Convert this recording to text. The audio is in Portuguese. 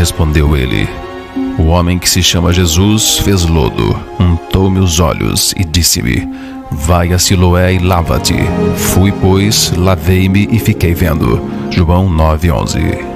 Respondeu ele: o homem que se chama Jesus fez lodo, untou-me os olhos e disse-me: vai a Siloé e lava-te. Fui, pois, lavei-me e fiquei vendo. João 9:11.